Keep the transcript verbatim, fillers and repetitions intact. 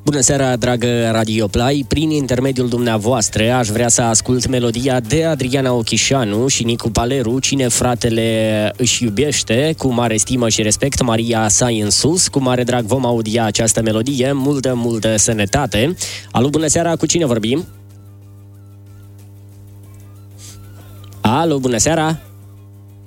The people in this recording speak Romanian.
Bună seara, dragă Radio Play! Prin intermediul dumneavoastră aș vrea să ascult melodia de Adriana Ochișanu și Nicu Paleru, Cine fratele își iubește, cu mare stimă și respect, Maria Sai în sus. Cu mare drag vom audia această melodie, multă, multă sănătate. Alo, bună seara, cu cine vorbim? Alo, bună seara!